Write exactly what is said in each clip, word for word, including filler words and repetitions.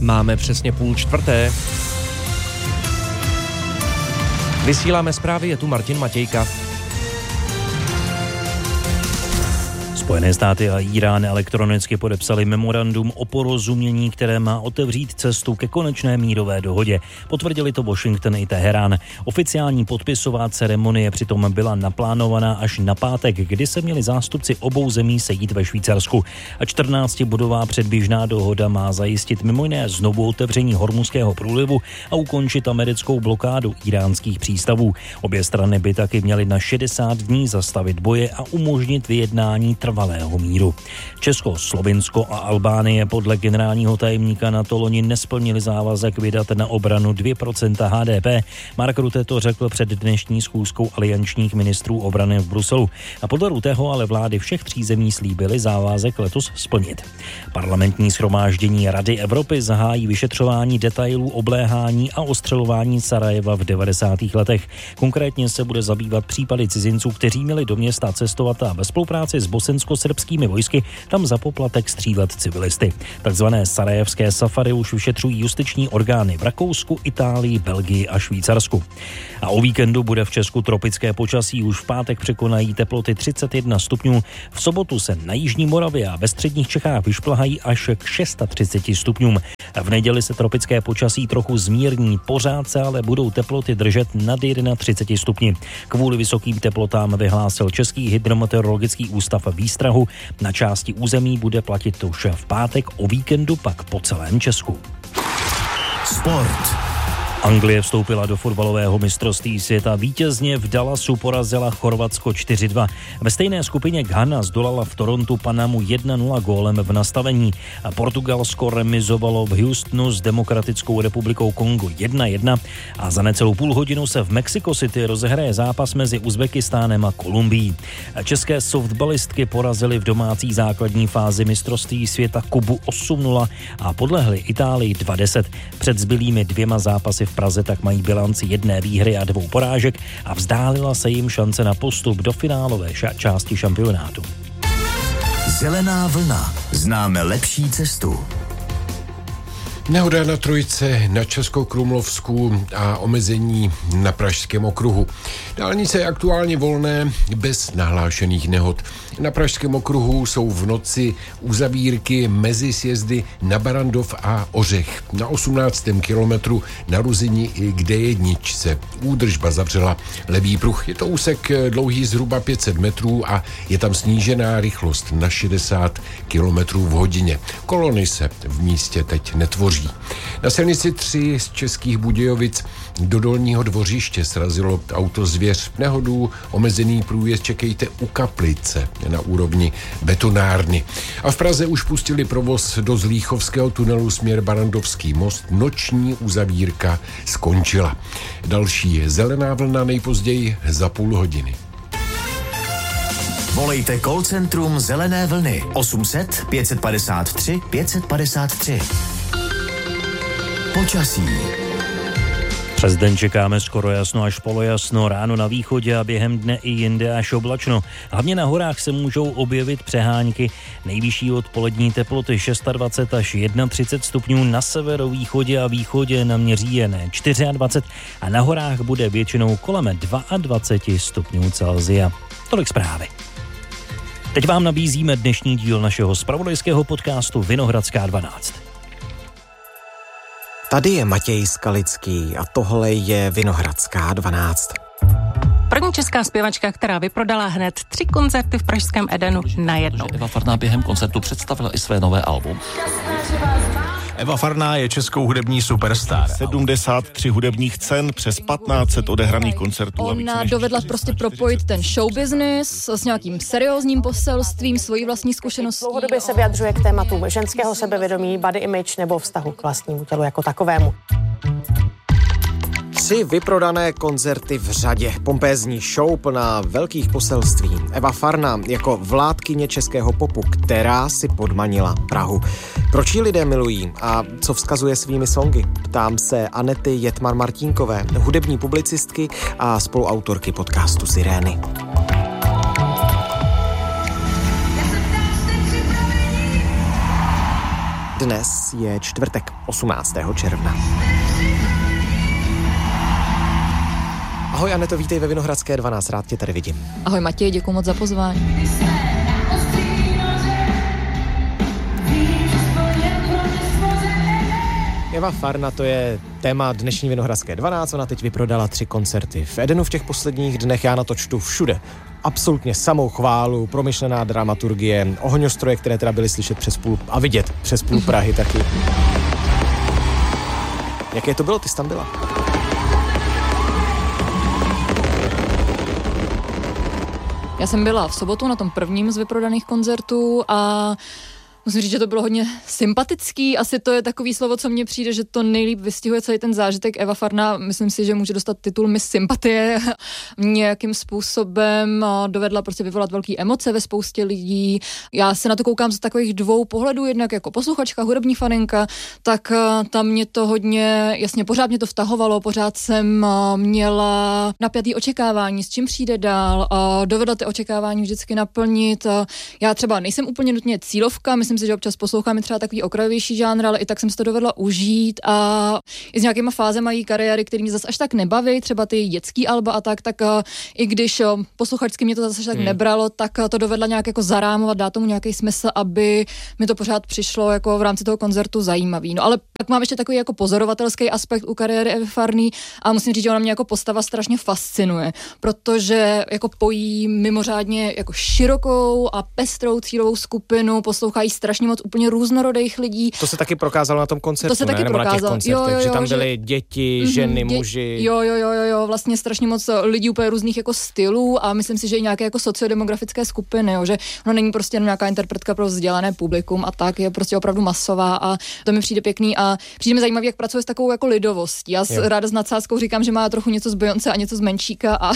Máme přesně půl čtvrté. Vysíláme zprávy, je tu Martin Matějka. Spojené státy a Irán elektronicky podepsali memorandum o porozumění, které má otevřít cestu ke konečné mírové dohodě. Potvrdili to Washington i Teherán. Oficiální podpisová ceremonie přitom byla naplánovaná až na pátek, kdy se měli zástupci obou zemí sejít ve Švýcarsku. A čtrnáctibodová předběžná dohoda má zajistit mimo jiné znovu otevření Hormuzského průlivu a ukončit americkou blokádu iránských přístavů. Obě strany by taky měly na šedesát dní zastavit boje a umožnit vyjednání trvalého míru. Česko, Slovinsko a Albánie podle generálního tajemníka NATO loni nesplnili závazek vydat na obranu dvě procenta H D P. Mark Rutte to řekl před dnešní schůzkou aliančních ministrů obrany v Bruselu. A podle Rutteho ale vlády všech tří zemí slíbily závazek letos splnit. Parlamentní shromáždění Rady Evropy zahájí vyšetřování detailů obléhání a ostřelování Sarajeva v devadesátých letech. Konkrétně se bude zabývat případy cizinců, kteří měli do města cestovat a ve spolupráci s bosensko-srbskými vojsky tam za poplatek střílet civilisty. Takzvané sarajevské safari už vyšetřují justiční orgány v Rakousku, Itálii, Belgii a Švýcarsku. A o víkendu bude v Česku tropické počasí, už v pátek překonají teploty třicet jedna stupňů. V sobotu se na jižní Moravě a ve středních Čechách vyšplhají až k třicet šesti stupňům. V neděli se tropické počasí trochu zmírní, pořád se ale budou teploty držet nad třicet jedna stupni. Kvůli vysokým teplotám vyhlásil Český hydrometeorologický ústav výstrahu. Na části území bude platit už v pátek, o víkendu pak po celém Česku. Sport. Anglie vstoupila do fotbalového mistrovství světa. Vítězně v Dallasu porazila Chorvatsko čtyři dva. Ve stejné skupině Ghana zdolala v Torontu Panamu jedna nula gólem v nastavení. Portugalsko remizovalo v Houstonu s Demokratickou republikou Kongo jedna jedna a za necelou půl hodinu se v Mexico City rozehraje zápas mezi Uzbekistánem a Kolumbií. České softballistky porazily v domácí základní fázi mistrovství světa Kubu osm nula a podlehly Itálii dva deset. Před zbylými dvěma zápasy v Praze tak mají bilanci jedné výhry a dvou porážek a vzdálila se jim šance na postup do finálové ša- části šampionátu. Zelená vlna. Známe lepší cestu. Nehoda na Trojce, na Českokrumlovsku a omezení na Pražském okruhu. Dálnice je aktuálně volné, bez nahlášených nehod. Na Pražském okruhu jsou v noci uzavírky mezi sjezdy na Barandov a Ořech. Na osmnáctém kilometru na Ruzini k D jedna údržba zavřela levý pruh. Je to úsek dlouhý zhruba pět set metrů a je tam snížená rychlost na šedesát kilometrů v hodině. Kolony se v místě teď netvoří. Na silnici tři z Českých Budějovic do Dolního Dvořiště srazilo auto zvěř. Nehodu, omezený průjezd čekejte u Kaplice na úrovni betonárny. A v Praze už pustili provoz do Zlíchovského tunelu směr Barandovský most. Noční uzavírka skončila. Další je zelená vlna nejpozději za půl hodiny. Volejte call centrum Zelené vlny osm set pět padesát tři pět padesát tři. Počasí. Přes den čekáme skoro jasno až polojasno, ráno na východě a během dne i jinde až oblačno. Hlavně na horách se můžou objevit přehánky. Nejvyšší odpolední teploty dvacet šest až třicet jedna stupňů, na severovýchodě a východě naměří jen dvacet čtyři a na horách bude většinou kolem dvacet dva stupňů Celsia. Tolik zprávy. Teď vám nabízíme dnešní díl našeho zpravodajského podcastu Vinohradská dvanáct. Tady je Matěj Skalický a tohle je Vinohradská dvanáct. První česká zpěvačka, která vyprodala hned tři koncerty v pražském Edenu najednou. Eva Farná během koncertu představila i své nové album. Eva Farná je českou hudební superstar. sedmdesát tři hudebních cen, přes patnáct set odehraných koncertů. Ona dovedla prostě propojit ten show business s nějakým seriózním poselstvím, svojí vlastní zkušeností. Dlouhodobě se vyjadřuje k tématům ženského sebevědomí, body image nebo vztahu k vlastnímu tělu jako takovému. Tři vyprodané koncerty v řadě, pompézní show plná velkých poselství. Eva Farná jako vládkyně českého popu, která si podmanila Prahu. Proč ji lidé milují a co vzkazuje svými songy? Ptám se Anety Jetmar-Martínkové, hudební publicistky a spoluautorky podcastu Sirény. Dnes je čtvrtek osmnáctého června. Ahoj Aneto, vítej ve Vinohradské dvanáct, rád tě tady vidím. Ahoj Matěj, děkuji moc za pozvání. Eva Farna, to je téma dnešní Vinohradské dvanáct, ona teď vyprodala tři koncerty v Edenu v těch posledních dnech, já na to čtu všude. Absolutně samou chválu, promyšlená dramaturgie, ohňostroje, které teda byly slyšet přes půl a vidět přes půl Prahy taky. Jaké to bylo, ty jsi tam byla? Já jsem byla v sobotu na tom prvním z vyprodaných koncertů a musím říct, že to bylo hodně sympatický. Asi to je takový slovo, co mně přijde, že to nejlíp vystihuje celý ten zážitek. Eva Farna, myslím si, že může dostat titul Miss Sympatie. Nějakým způsobem dovedla prostě vyvolat velké emoce ve spoustě lidí. Já se na to koukám z takových dvou pohledů, jednak jako posluchačka, hudební faninka, tak tam mě to hodně, jasně, pořád mě to vtahovalo, pořád jsem měla napjatý očekávání, s čím přijde dál, dovedla ty očekávání vždycky naplnit. Já třeba nejsem úplně nutně cílovka, myslím si, že občas poslouchám třeba takový okrajovější žánr, ale i tak jsem si to dovedla užít a i s nějakýma fázema její kariéry, který mě zase až tak nebaví, třeba ty dětský alba a tak, tak uh, i když uh, posluchačsky mě to zase až tak hmm. nebralo, tak uh, to dovedla nějak jako zarámovat, dát tomu nějaký smysl, aby mi to pořád přišlo jako v rámci toho koncertu zajímavý. No ale pak mám ještě takový jako pozorovatelský aspekt u kariéry Evy Farny a musím říct, že ona mě jako postava strašně fascinuje, protože jako pojí mimořádně jako širokou a pestrou cílovou skupinu, poslouchají strašně moc úplně různorodých lidí. To se taky prokázalo na tom koncertu, to se ne? taky Nebo prokázalo. Na těch koncertech, jo, jo, jo, že tam že... byly děti, ženy, mm-hmm, muži. Jo, jo, jo, jo, jo, vlastně strašně moc lidí úplně různých jako stylů a myslím si, že i nějaké jako sociodemografické skupiny, jo, že ono není prostě jenom nějaká interpretka pro vzdělané publikum a tak, je prostě opravdu masová a to mi přijde pěkný a přijde mi zajímavý, jak pracuje s takovou jako lidovostí. Já s, ráda s nadsázkou říkám, že má trochu něco z Beyoncé a něco z Menšíka a,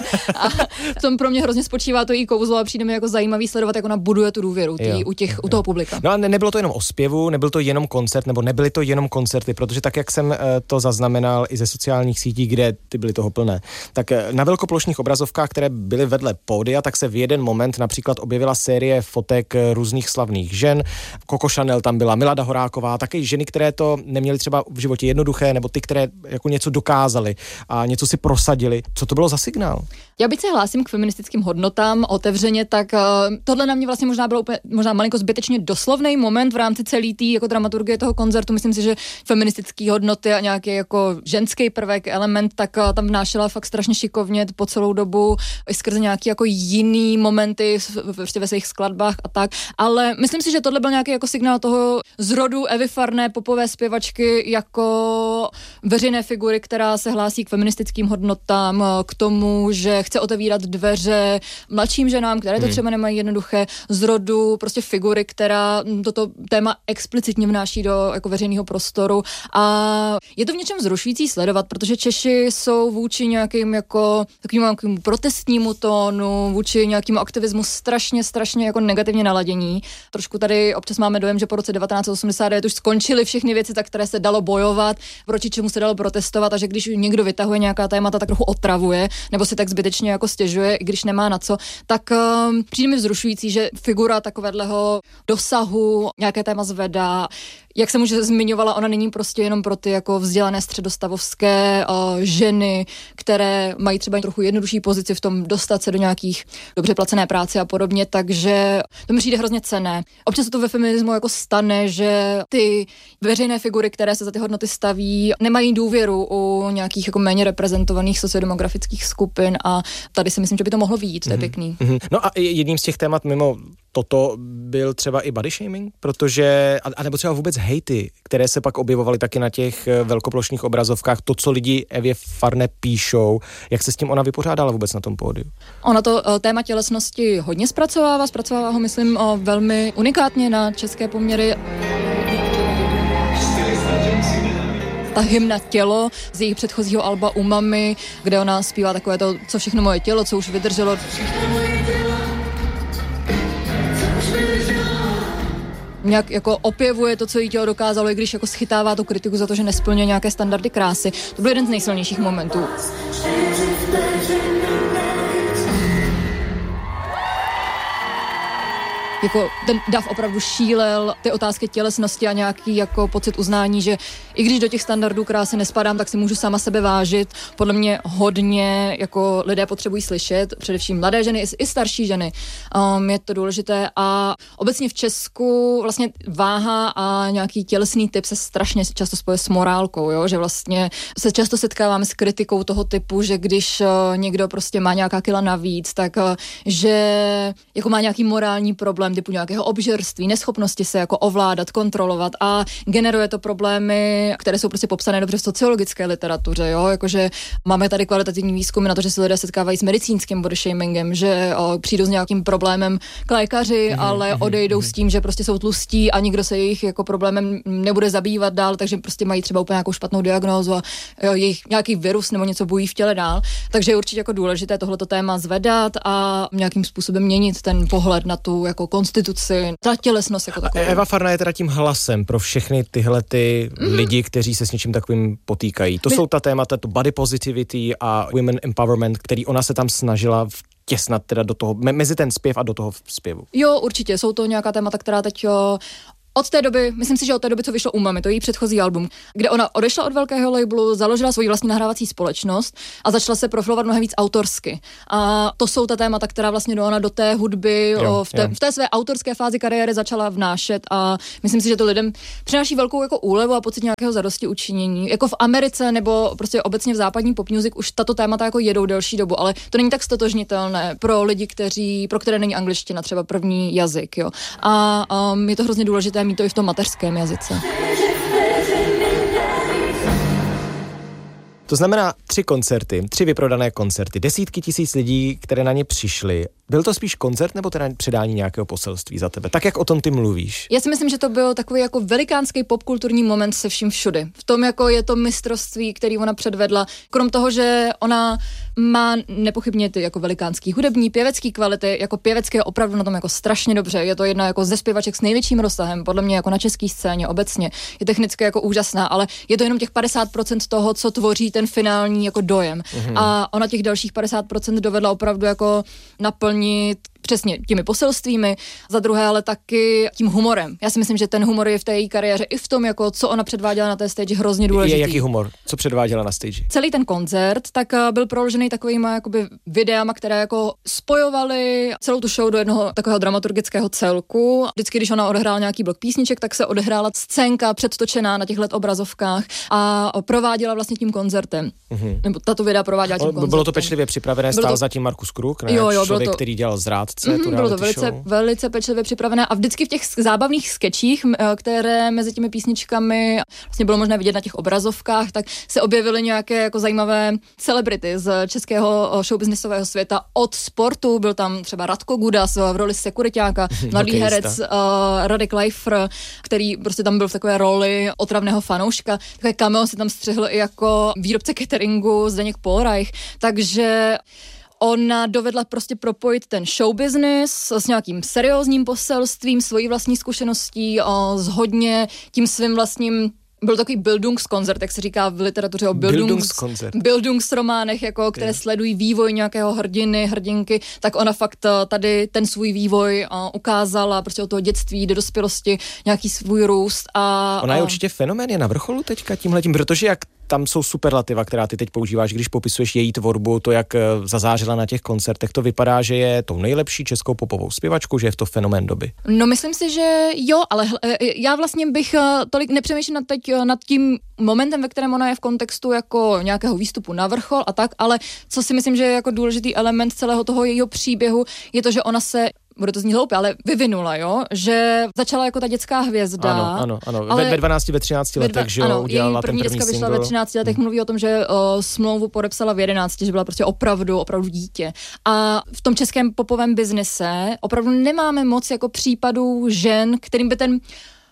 a v tom pro mě hrozně spočívá to jí kouzlo a přijde mi jako zajímavý sledovat, jak ona buduje tu důvěru tý, u těch, u toho publika. No a ne, nebylo to jenom o zpěvu, nebyl to jenom koncert, nebo nebyly to jenom koncerty, protože tak, jak jsem uh, to zaznamenal i ze sociálních sítí, kde ty byly toho plné, tak uh, na velkoplošných obrazovkách, které byly vedle pódia, tak se v jeden moment například objevila série fotek různých slavných žen. Coco Chanel tam byla, Milada Horáková, taky ženy, které to neměly třeba v životě jednoduché, nebo ty, které jako něco dokázaly a něco si prosadili. Co to bylo za signál? Já byť se hlásím k feministickým hodnotám otevřeně, tak uh, tohle na mě vlastně možná bylo úplně, možná malinko zbytečně doslovný moment v rámci celý té jako dramaturgie toho koncertu. Myslím si, že feministické hodnoty a nějaký jako ženský prvek, element, tak uh, tam vnášela fakt strašně šikovně po celou dobu i skrze nějaký jako jiný momenty prostě ve svých skladbách a tak. Ale myslím si, že tohle byl nějaký jako signál toho zrodu Evy Farné, popové zpěvačky jako veřejné figury, která se hlásí k feministickým hodnotám, k tomu, že chce otevírat dveře mladším ženám, které to třeba nemají jednoduché, z rodu prostě figury, která toto téma explicitně vnáší do jako veřejného prostoru a je to v něčem vzrušující sledovat, protože Češi jsou vůči nějakým jako takovým nějakým protestnímu tónu, vůči nějakému aktivismu strašně, strašně jako negativně naladění. Trošku tady občas máme dojem, že po roce devatenáct set osmdesát devět už skončily všechny věci, za které se dalo bojovat, proti čemu se dalo protestovat a že když někdo vytahuje nějaká témata, tak trochu otravuje nebo si tak zbytečně jako stěžuje, i když nemá na co, tak um, přijde mi vzrušující, že figura takového dosahu nějaké téma zvedá. Jak jsem už zmiňovala, ona není prostě jenom pro ty jako vzdělané středostavovské uh, ženy, které mají třeba trochu jednodušší pozici v tom dostat se do nějakých dobře placené práce a podobně, takže to mi přijde hrozně cenné. Občas se to ve feminismu jako stane, že ty veřejné figury, které se za ty hodnoty staví, nemají důvěru u nějakých jako méně reprezentovaných sociodemografických skupin a tady si myslím, že by to mohlo vyjít, to je pěkný. Mm-hmm. No a jedním z těch témat mimo toto byl třeba i body shaming, protože, a nebo třeba vůbec hejty, které se pak objevovaly taky na těch velkoplošných obrazovkách, to, co lidi Evě Farné píšou, jak se s tím ona vypořádala vůbec na tom pódiu? Ona to téma tělesnosti hodně zpracovává, zpracovává ho, myslím, velmi unikátně na české poměry. Ta hymna Tělo z jejich předchozího alba Umami, kde ona zpívá takové to, co všechno moje tělo, co už vydrželo. Nějak jako opěvuje to, co jí tělo dokázalo, i když jako schytává tu kritiku za to, že nesplňuje nějaké standardy krásy. To byl jeden z nejsilnějších momentů. jako ten dav opravdu šílel, ty otázky tělesnosti a nějaký jako pocit uznání, že i když do těch standardů krásy nespadám, tak si můžu sama sebe vážit. Podle mě hodně jako lidé potřebují slyšet, především mladé ženy i starší ženy. Um, je to důležité a obecně v Česku vlastně váha a nějaký tělesný typ se strašně často spoje s morálkou, jo? Že vlastně se často setkáváme s kritikou toho typu, že když uh, někdo prostě má nějaká kila navíc, tak uh, že jako má nějaký morální problém typu nějakého obžerství, neschopnosti se jako ovládat, kontrolovat a generuje to problémy, které jsou prostě popsané dobře v sociologické literatuře, jo? Jakože máme tady kvalitativní výzkumy na to, že se lidé setkávají s medicínským body shamingem, že o, přijdou s nějakým problémem k lékaři, mm-hmm, ale odejdou mm-hmm. s tím, že prostě jsou tlustí a nikdo se jejich jako problémem nebude zabývat dál, takže prostě mají třeba úplně nějakou špatnou diagnózu a jo, jejich nějaký virus nebo něco bují v těle dál. Takže je určitě jako důležité tohleto téma zvedat a nějakým způsobem měnit ten pohled na tu jako konstituci, ta tělesnost jako takovou. Eva Farná je teda tím hlasem pro všechny tyhle ty mm-hmm. lidi, kteří se s něčím takovým potýkají. To My... jsou ta témata, to body positivity a women empowerment, který ona se tam snažila vtěsnat teda do toho, mezi ten zpěv a do toho zpěvu. Jo, určitě, jsou to nějaká témata, která teď jo, od té doby, myslím si, že od té doby, co vyšlo Umami, to je její předchozí album, kde ona odešla od velkého labelu, založila svoji vlastní nahrávací společnost a začala se profilovat mnohem víc autorsky. A to jsou ta témata, která vlastně ona do té hudby, jo, o, v, té, v té své autorské fázi kariéry začala vnášet a myslím si, že to lidem přináší velkou jako úlevu a pocit nějakého zadosti učinění. Jako v Americe nebo prostě obecně v západní pop music už tato témata jako jedou delší dobu, ale to není tak stotožnitelné pro lidi, kteří, pro které není angličtina třeba první jazyk, jo. A um, je to hrozně důležité mít to i v tom mateřském jazyce. To znamená tři koncerty, tři vyprodané koncerty, desítky tisíc lidí, které na ně přišly. Byl to spíš koncert nebo teda předání nějakého poselství za tebe? Tak jak o tom ty mluvíš? Já si myslím, že to byl takový jako velikánský popkulturní moment se vším všudy. V tom jako je to mistrovství, který ona předvedla. Krom toho, že ona má nepochybně ty jako velikánský hudební, pěvecký kvality, jako pěvecké je opravdu na tom jako strašně dobře. Je to jedna jako ze zpěvaček s největším rozsahem, podle mě jako na české scéně obecně. Je technicky jako úžasná, ale je to jenom těch padesát procent toho, co tvoří ten finální jako dojem. Mm-hmm. A ona těch dalších padesát procent dovedla opravdu jako naplnit přesně těmi poselstvími, za druhé ale taky tím humorem. Já si myslím, že ten humor je v té její kariéře i v tom, jako co ona předváděla na té stage, hrozně důležitý. Je jaký humor? Co předváděla na stage? Celý ten koncert tak byl proložený takovýma jakoby videama, které jako spojovaly celou tu show do jednoho takového dramaturgického celku. Vždycky, když ona odehrála nějaký blok písniček, tak se odehrála scénka předtočená na těchto obrazovkách a prováděla vlastně tím koncertem. Mm-hmm. Nebo tato videa prováděla tím koncertem. Bylo to pečlivě připravené, stál to... zatím Markus Kruk, ne? Jo, jo, člověk, to... který dělal Zrádce. Mm-hmm, bylo to velice, velice pečlivě připravené a vždycky v těch zábavných skečích, které mezi těmi písničkami vlastně bylo možné vidět na těch obrazovkách, tak se objevily nějaké jako zajímavé celebrity z českého showbiznisového světa. Od sportu byl tam třeba Radko Gudas v roli sekuriťáka, mladý herec uh, Radek Leifr, který prostě tam byl v takové roli otravného fanouška. Takové cameo si tam střihl i jako výrobce cateringu Zdeněk Polreich, takže ona dovedla prostě propojit ten show business s nějakým seriózním poselstvím, svojí vlastní zkušeností, o, s hodně tím svým vlastním. Byl takový Bildungskoncert, jak se říká v literatuře o Bildungs, Bildungsrománech, jako, které yeah. sledují vývoj nějakého hrdiny, hrdinky, tak ona fakt tady ten svůj vývoj uh, ukázala, prostě od toho dětství do dospělosti, nějaký svůj růst. A, ona je uh, určitě fenomén, je na vrcholu teďka tímhletím, protože jak tam jsou superlativa, která ty teď používáš, když popisuješ její tvorbu, to, jak zazářila na těch koncertech, to vypadá, že je tou nejlepší českou popovou zpěvačkou, že je v to fenomén doby. No myslím si, že jo, ale já vlastně bych tolik nepřemýšlel teď nad tím momentem, ve kterém ona je v kontextu jako nějakého výstupu na vrchol a tak, ale co si myslím, že je jako důležitý element celého toho jejího příběhu, je to, že ona se bude to znít hloupě, ale vyvinula, jo, že začala jako ta dětská hvězda. Ano, ano, ano. Ale ve dvanácti, ve třinácti letech, dva, že jo, ano, udělala její první ten první deska vyšla single. ve třinácti letech, hmm. mluví o tom, že o, smlouvu podepsala v jedenácti, že byla prostě opravdu, opravdu dítě. A v tom českém popovém biznise opravdu nemáme moc jako případů žen, kterým by ten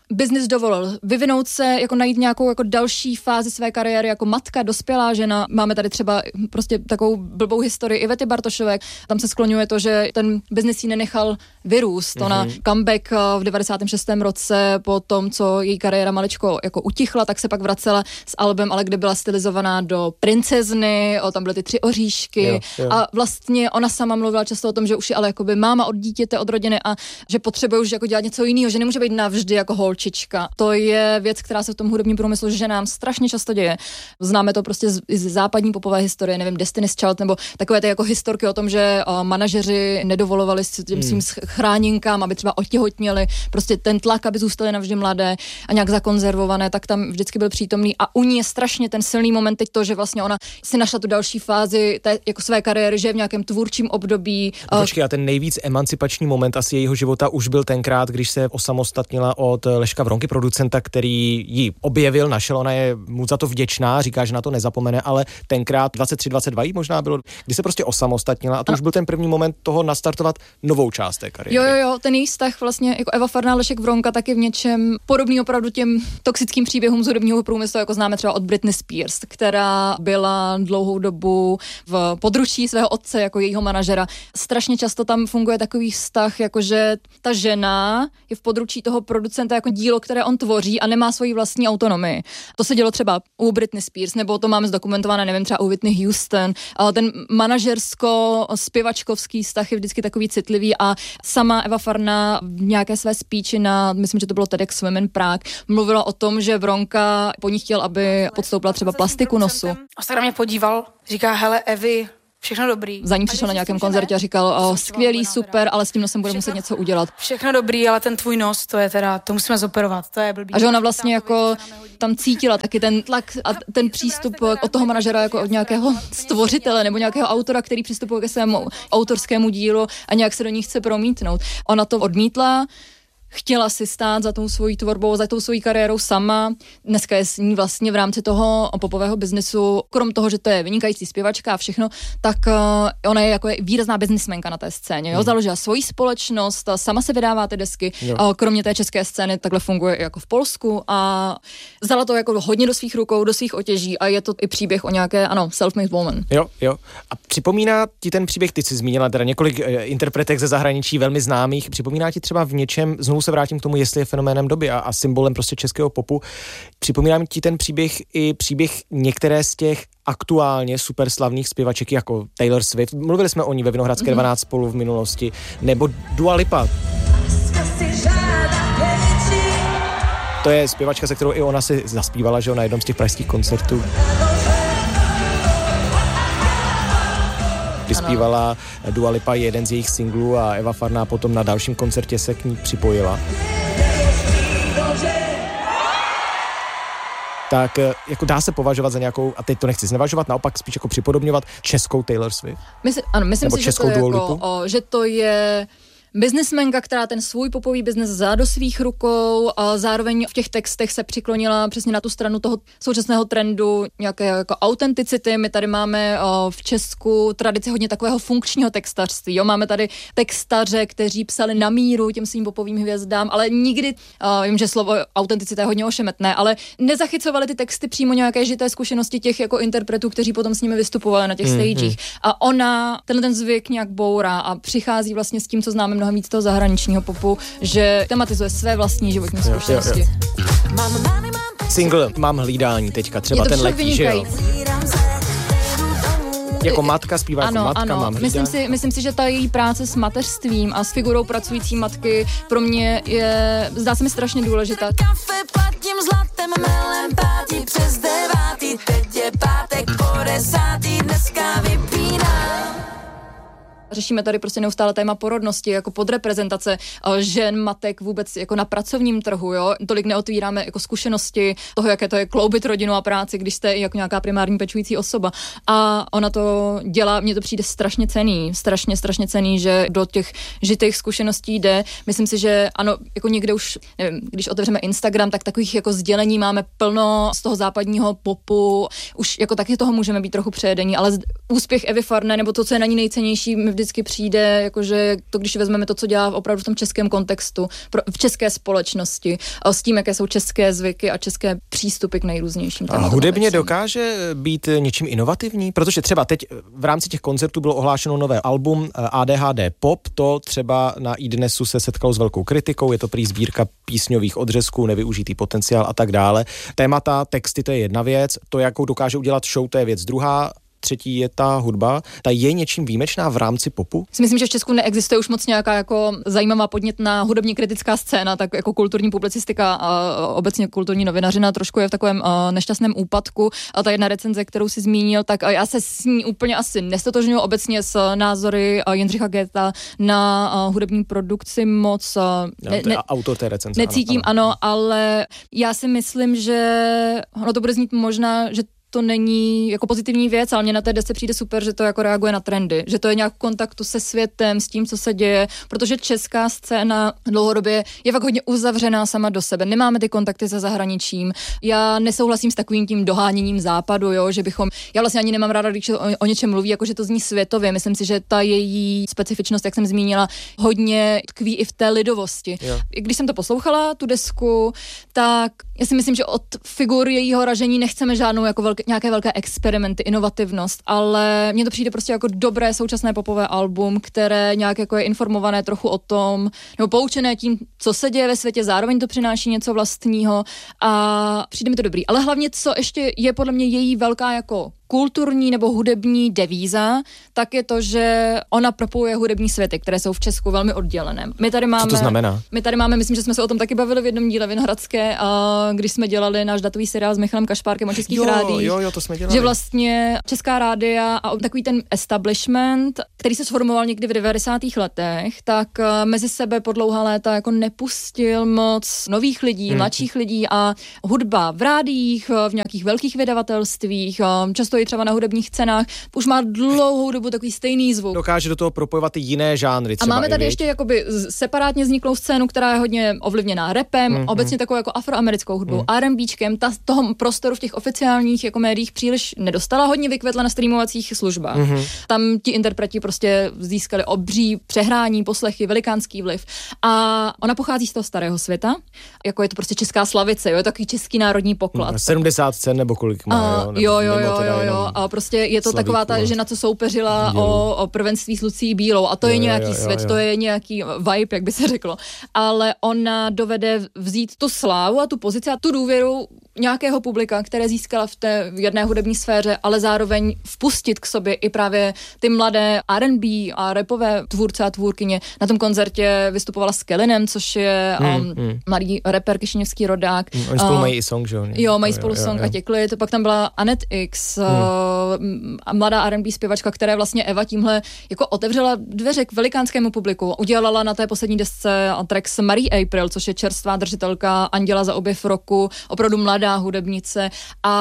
biznis dovolil vyvinout se, jako najít nějakou jako další fázi své kariéry jako matka, dospělá žena. Máme tady třeba prostě takovou blbou historii Ivety Bartošové. Tam se skloňuje to, že ten biznis jí nenechal vyrůst. Mm-hmm. Ona comeback v devadesátém šestém roce po tom, co její kariéra maličko jako utichla, tak se pak vracela s albem, ale kde byla stylizovaná do princezny, o, tam byly ty tři oříšky jo, jo. A vlastně ona sama mluvila často o tom, že už je ale jakoby máma od dítěte, od rodiny a že potřebuje už jako dělat něco jiného, že nemůže být navždy jako holčička. To je věc, která se v tom hudebním průmyslu ženám strašně často děje. Známe to prostě z, z západní popové historie, nevím, Destiny's Child nebo takové ty jako historky o tom, že o, manažeři nedovolovali s těm svým hmm. chráninkám, aby třeba otěhotněli, prostě ten tlak, aby zůstaly navždy mladé a nějak zakonzervované, tak tam vždycky byl přítomný a u ní je strašně ten silný moment teď to, že vlastně ona si našla tu další fázi té jako své kariéry, že je v nějakém tvůrčím období. Počkej, a ten nejvíc emancipační moment asi jejího života už byl tenkrát, když se osamostatnila od Leška Vronky, producenta, který ji objevil, našel, ona je mu za to vděčná, říká, že na to nezapomene, ale tenkrát dvacet tři dvacet dva jí možná bylo, kdy se prostě osamostatnila a to a... už byl ten první moment toho nastartovat novou část té kariéry. Jo, jo, jo, ten její vztah vlastně jako Eva Farná, Lešek Vronka taky v něčem podobný opravdu těm toxickým příběhům z hudebního průmyslu, jako známe třeba od Britney Spears, která byla dlouhou dobu v područí svého otce jako jejího manažera. Strašně často tam funguje takový vztah, jakože ta žena je v područí toho producenta jako dílo, které on tvoří a nemá svoji vlastní autonomii. To se dělo třeba u Britney Spears, nebo to máme zdokumentované, nevím, třeba u Whitney Houston. Ten manažersko-zpěvačkovský vztah je vždycky takový citlivý a sama Eva Farná v nějaké své speechi na, myslím, že to bylo TEDx Women Prague, mluvila o tom, že Vronka po ní chtěl, aby podstoupila třeba plastiku nosu. A se na mě podíval, říká, hele Evi, všechno dobrý. Za ní přišel na nějakém koncertě a říkal, o, skvělý, super, ale s tím nosem bude muset něco udělat. Všechno dobrý, ale ten tvůj nos, to je teda, to musíme zoperovat, to je blbý. A že ona vlastně jako tam cítila taky ten tlak a ten přístup od toho manažera jako od nějakého stvořitele nebo nějakého autora, který přistupuje ke svému autorskému dílu a nějak se do ní chce promítnout. Ona to odmítla, chtěla si stát za tou svojí tvorbou, za tou svojí kariérou sama. Dneska je s ní vlastně v rámci toho popového biznesu, krom toho, že to je vynikající zpěvačka a všechno, tak uh, ona je jako výrazná biznismenka na té scéně. Jo? Hmm. Založila svoji společnost, sama se vydává ty desky. Uh, kromě té české scény takhle funguje jako v Polsku a vzala to jako hodně do svých rukou, do svých otěží a je to i příběh o nějaké, ano, self-made woman. Jo, jo. A připomíná ti ten příběh, ty jsi zmínila teda několik uh, interpretek ze zahraničí velmi známých, připomíná ti třeba v něčem, znovu se vrátím k tomu, jestli je fenoménem doby a, a symbolem prostě českého popu. Připomínám ti ten příběh i příběh některé z těch aktuálně superslavných zpěvaček jako Taylor Swift. Mluvili jsme o ní ve Vinohradské mm-hmm. dvanáct spolu v minulosti. Nebo Dua Lipa. To je zpěvačka, se kterou i ona si zaspívala, že na jednom z těch pražských koncertů. Vyspívala Dua Lipa jeden z jejich singlů a Eva Farná potom na dalším koncertě se k ní připojila. Tak jako dá se považovat za nějakou, a teď to nechci znevažovat, naopak spíš jako připodobňovat českou Taylor Swift. Mysl, ano, myslím Nebo si, že to, je jako, o, že to je biznismenka, která ten svůj popový biznes vzala do svých rukou a zároveň v těch textech se přiklonila přesně na tu stranu toho současného trendu nějaké jako autenticity. My tady máme o, v Česku tradici hodně takového funkčního textařství. Jo? Máme tady textaře, kteří psali na míru těm svým popovým hvězdám, ale nikdy, o, vím, že slovo autenticita je hodně ošemetné, ale nezachycovali ty texty přímo nějaké žité zkušenosti těch jako interpretů, kteří potom s nimi vystupovali na těch mm, stagech. Mm. A ona tenhle ten zvyk nějak bourá a přichází vlastně s tím, co známe mnohem víc toho zahraničního popu, že tematizuje své vlastní životní zkušenosti. Single Mám hlídání teďka, třeba ten letí, že jo? Jako matka zpívá ano, jako matka, ano. mám myslím si, myslím si, že ta její práce s mateřstvím a s figurou pracující matky pro mě je, zdá se mi strašně důležitá. Kafe platím zlatem, melem pátí přes devátý, teď je pátek po desátý, dneska vypínám. Řešíme tady prostě neustále téma porodnosti, jako podreprezentace žen, matek vůbec jako na pracovním trhu, jo. Tolik neotvíráme jako zkušenosti toho, jaké to je kloubit rodinu a práci, když jste jako nějaká primární pečující osoba. A ona to dělá, mně to přijde strašně cenný, strašně, strašně cenný, že do těch žitých zkušeností jde. Myslím si, že ano, jako někde už, nevím, když otevřeme Instagram, tak takových jako sdělení máme plno z toho západního popu. Už jako taky toho můžeme být trochu přejedení, ale úspěch Evy Farné, nebo to, co je na ní nejcennější, my vždycky vždycky přijde, jakože to, když vezmeme to, co dělá opravdu v tom českém kontextu, pro, v české společnosti, a s tím, jaké jsou české zvyky a české přístupy k nejrůznějším tématům. A hudebně dokáže být něčím inovativní? Protože třeba teď v rámci těch koncertů bylo ohlášeno nové album A D H D Pop, to třeba na iDnesu se setkalo s velkou kritikou, je to prý sbírka písňových odřezků, nevyužitý potenciál a tak dále. Témata, texty, to je jedna věc, to, jakou dokáže udělat show, to je věc druhá. Třetí je ta hudba. Ta je něčím výjimečná v rámci popu? Myslím, že v Česku neexistuje už moc nějaká jako zajímavá podnětná hudebně kritická scéna, tak jako kulturní publicistika a obecně kulturní novinařina trošku je v takovém uh, nešťastném úpadku. A ta jedna recenze, kterou si zmínil, tak uh, já se s ní úplně asi nestotožňuji obecně s názory uh, Jindřicha Goetha na uh, hudební produkci moc. Uh, ne, ne, autor té recenze. Necítím, ano, ano, ale já si myslím, že ono to bude znít možná, že to není jako pozitivní věc, ale mně na té desce přijde super, že to jako reaguje na trendy, že to je nějak v kontaktu se světem, s tím, co se děje, protože česká scéna dlouhodobě je fakt hodně uzavřená sama do sebe. Nemáme ty kontakty se zahraničím. Já nesouhlasím s takovým tím doháněním západu, jo, že bychom, já vlastně ani nemám ráda, když o, o něčem mluví, jako že to zní světově. Myslím si, že ta její specifičnost, jak jsem zmínila, hodně tkví i v té lidovosti. Jo. Když jsem to poslouchala, tu desku, tak já si myslím, že od figur jejího ražení nechceme žádnou jako velké, nějaké velké experimenty, inovativnost, ale mně to přijde prostě jako dobré současné popové album, které nějak jako je informované trochu o tom, nebo poučené tím, co se děje ve světě, zároveň to přináší něco vlastního a přijde mi to dobrý. Ale hlavně, co ještě je podle mě její velká jako kulturní nebo hudební devíza, tak je to, že ona propojuje hudební světy, které jsou v Česku velmi oddělené. My tady máme, co to znamená? My tady máme, myslím, že jsme se o tom taky bavili v jednom díle Vinohradské, a když jsme dělali náš datový seriál s Michalem Kašpárkem o českých jo, rádiích. Jo, jo, to jsme dělali. Že vlastně česká rádia a takový ten establishment, který se sformoval někdy v devadesátých letech, tak mezi sebe po dlouhá léta jako nepustil moc nových lidí, hmm. mladších lidí a hudba v rádiích, v nějakých velkých vydavatelstvích, často i třeba na hudebních cenách, už má dlouhou dobu takový stejný zvuk. Dokáže do toho propojovat i jiné žánry. A máme tady ještě jakoby separátně vzniklou scénu, která je hodně ovlivněná rapem, mm, obecně takovou jako afroamerickou hudbou, mm. R and Bčkem, ta toho prostoru v těch oficiálních jako médiích příliš nedostala, hodně vykvetla na streamovacích službách. Mm. Tam ti interpreti prostě získali obří přehrání, poslechy, velikánský vliv. A ona pochází z toho starého světa, jako je to prostě česká slavice, jo, je takový český národní poklad. Mm, sedmdesát cen nebo kolik má, uh, jo, jo, jo, jo, jo. A prostě je to taková ta žena, co soupeřila o, o prvenství s Lucí Bílou a to jo, je nějaký jo, jo, svět, jo. To je nějaký vibe, jak by se řeklo. Ale ona dovede vzít tu slávu a tu pozici a tu důvěru nějakého publika, které získala v té jedné hudební sféře, ale zároveň vpustit k sobě i právě ty mladé R and B a rapové tvůrce a tvůrkyně. Na tom koncertě vystupovala s Kellinem, což je um, hmm, hmm. mladý rapper kišiněvský rodák. Hmm, oni spolu uh, mají i song, že jo? Jo, mají spolu jo, song jo, jo. a Těklit. Pak tam byla Anet X, hmm. uh, mladá R and B zpěvačka, která vlastně Eva tímhle jako otevřela dveře k velikánskému publiku. Udělala na té poslední desce track s Marie April, což je čerstvá držitelka Anděla za objev roku, opravdu mladá hudebnice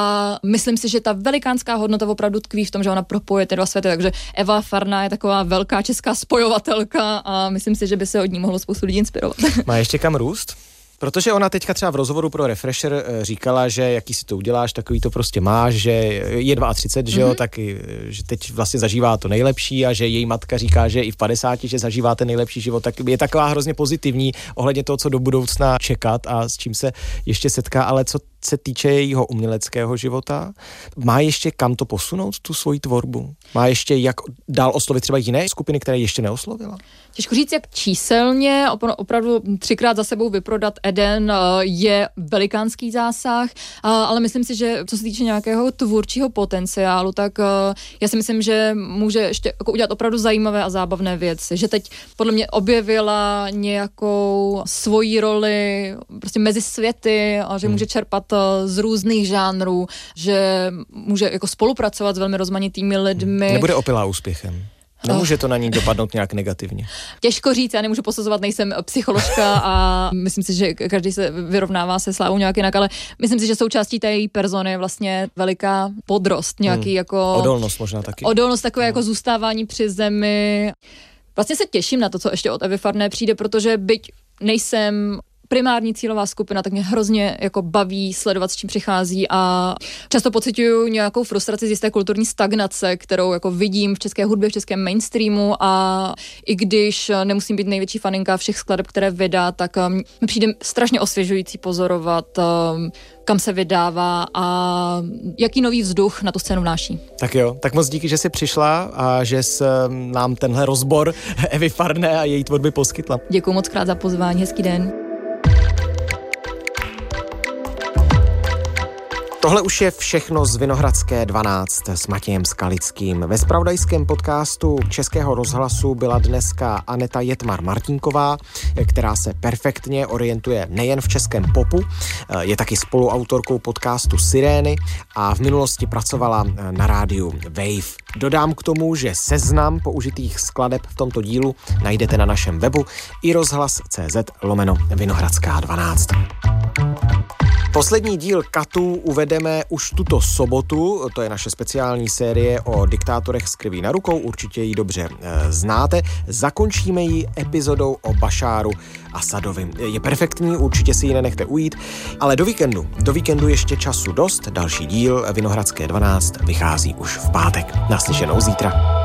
a myslím si, že ta velikánská hodnota opravdu tkví v tom, že ona propojuje ty dva světy, takže Eva Farná je taková velká česká spojovatelka a myslím si, že by se od ní mohlo spoustu lidí inspirovat. Má ještě kam růst? Protože ona teďka třeba v rozhovoru pro Refresher říkala, že jaký si to uděláš, takový to prostě máš, že je třicet dva, že jo, mm-hmm. tak že teď vlastně zažívá to nejlepší a že její matka říká, že i v padesáti, že zažívá ten nejlepší život, tak je taková hrozně pozitivní ohledně toho, co do budoucna čekat a s čím se ještě setká, ale co se týče jejího uměleckého života, má ještě kam to posunout, tu svoji tvorbu? Má ještě jak dál oslovit třeba jiné skupiny, které ještě neoslovila? Těžko říct, jak číselně, opravdu třikrát za sebou vyprodat Eden je velikánský zásah, ale myslím si, že co se týče nějakého tvůrčího potenciálu, tak já si myslím, že může ještě jako udělat opravdu zajímavé a zábavné věci, že teď podle mě objevila nějakou svoji roli prostě mezi světy a že hmm. může čerpat z různých žánrů, že může jako spolupracovat s velmi rozmanitými lidmi. Nebude opilá úspěchem. Nemůže to na ní dopadnout nějak negativně. Těžko říct, já nemůžu posuzovat, nejsem psycholožka a myslím si, že každý se vyrovnává se slávou nějak jinak, ale myslím si, že součástí té její persony je vlastně veliká podrost, nějaký hmm. jako... Odolnost možná taky. Odolnost, takové hmm. jako zůstávání při zemi. Vlastně se těším na to, co ještě od Evy Farné přijde, protože byť nejsem primární cílová skupina, tak mě hrozně jako baví sledovat, s čím přichází a často pociťuju nějakou frustraci z jisté kulturní stagnace, kterou jako vidím v české hudbě, v českém mainstreamu a i když nemusím být největší faninka všech skladeb, které vydá, tak mi přijde strašně osvěžující pozorovat, kam se vydává a jaký nový vzduch na tu scénu vnáší. Tak jo, tak moc díky, že jsi přišla a že jsi nám tenhle rozbor Evy Farné a její tvorby poskytla. Děkuji moc krát za pozvání, hezký den. Tohle už je všechno z Vinohradské dvanáct s Matějem Skalickým. Ve zpravodajském podcastu Českého rozhlasu byla dneska Aneta Jetmar-Martinková, která se perfektně orientuje nejen v českém popu, je taky spoluautorkou podcastu Sirény a v minulosti pracovala na rádiu Wave. Dodám k tomu, že seznam použitých skladeb v tomto dílu najdete na našem webu i rozhlas tečka cé zet lomeno Vinohradská dvanáct. Poslední díl Katů uvedeme už tuto sobotu, to je naše speciální série o diktátorech s krví na rukou, určitě ji dobře e, znáte. Zakončíme ji epizodou o Bašáru Asadovi. Je perfektní, určitě si ji nenechte ujít, ale do víkendu, do víkendu ještě času dost, další díl Vinohradské dvanáct vychází už v pátek. Naslyšenou zítra.